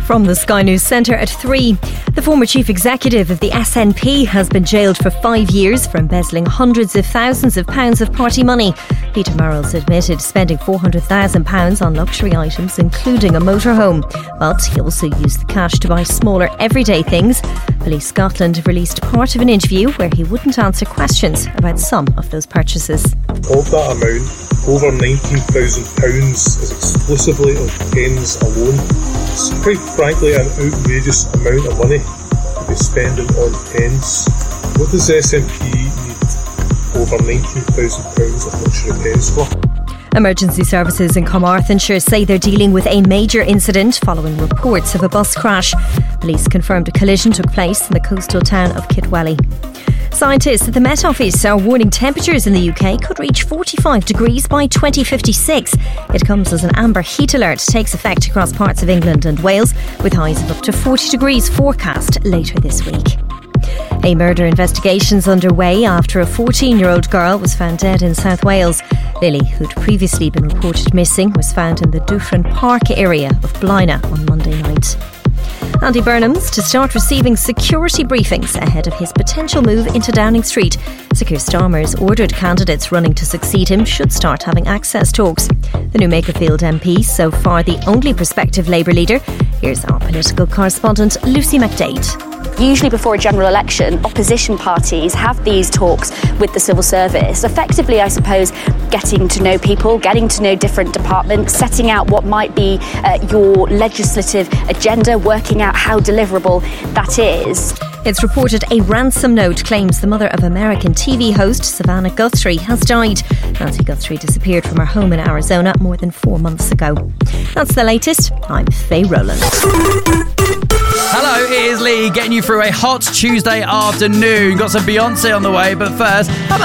From the Sky News Centre at 3. The former chief executive of the SNP has been jailed for 5 years for embezzling hundreds of thousands of pounds of party money. Peter Marles admitted spending £400,000 on luxury items, including a motorhome. But he also used the cash to buy smaller everyday things. Police Scotland have released part of an interview where he wouldn't answer questions about some of those purchases. Of that amount, over £19,000 is exclusively of pens alone. It's quite frankly an outrageous amount of money to be spending on pens. What does SNP need over £19,000 of luxury pens for? Emergency services in Carmarthenshire say they're dealing with a major incident following reports of a bus crash. Police confirmed a collision took place in the coastal town of Kitwelly. Scientists at the Met Office are warning temperatures in the UK could reach 45 degrees by 2056. It comes as an amber heat alert takes effect across parts of England and Wales, with highs of up to 40 degrees forecast later this week. A murder investigation is underway after a 14-year-old girl was found dead in South Wales. Lily, who'd previously been reported missing, was found in the Dufferin Park area of Blaina on Monday night. Andy Burnham's to start receiving security briefings ahead of his potential move into Downing Street. Sir Keir Starmer's ordered candidates running to succeed him should start having access talks. The new Makerfield MP, so far the only prospective Labour leader. Here's our political correspondent Lucy McDade. Usually before a general election, opposition parties have these talks with the civil service. Effectively, I suppose, getting to know people, getting to know different departments, setting out what might be your legislative agenda, working out how deliverable that is. It's reported a ransom note claims the mother of American TV host Savannah Guthrie has died. Nancy Guthrie disappeared from her home in Arizona more than 4 months ago. That's the latest. I'm Faye Rowland. Hello, it is Lee getting you through a hot Tuesday afternoon. Got some Beyonce on the way, but first, how about